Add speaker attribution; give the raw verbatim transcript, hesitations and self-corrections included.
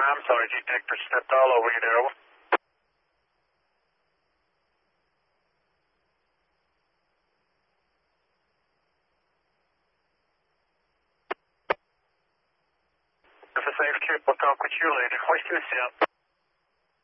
Speaker 1: I'm sorry, detector stepped all over you there. Over. If it's safe trip, we'll talk with you later. Hoist this up.